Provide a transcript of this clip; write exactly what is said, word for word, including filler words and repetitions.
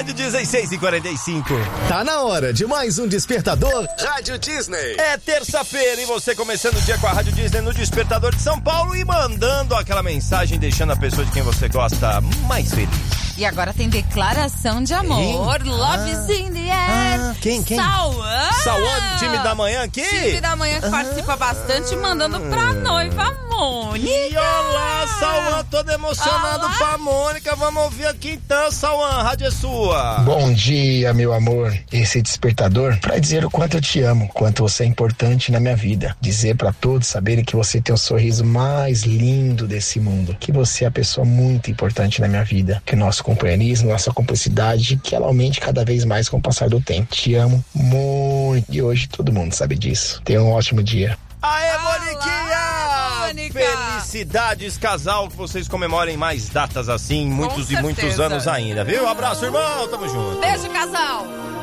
Rádio Disney seis e quarenta e cinco. Tá na hora de mais um Despertador Rádio Disney. É terça-feira e você começando o dia com a Rádio Disney no Despertador de São Paulo e mandando aquela mensagem, deixando a pessoa de quem você gosta mais feliz. E agora tem declaração de amor. Quem? Love's ah, in the air. Ah, quem, quem? Sauan. Sauan, time da manhã aqui. Time da manhã que ah, participa bastante, mandando pra noiva Mônica. E olá, Sauan, todo emocionado olá. Pra Mônica. Vamos ouvir aqui então, Sauan, a rádio é sua. Bom dia, meu amor. Esse despertador pra dizer o quanto eu te amo, quanto você é importante na minha vida. Dizer pra todos saberem que você tem o sorriso mais lindo desse mundo. Que você é a pessoa muito importante na minha vida. Que o nosso companheirismo, nossa cumplicidade, que ela aumente cada vez mais com o passar do tempo. Te amo muito. E hoje todo mundo sabe disso. Tenha um ótimo dia. Aê, Moniquinha! Felicidades, casal, que vocês comemorem mais datas assim, muitos e muitos anos ainda, viu? Abraço, irmão, tamo junto. Beijo, casal!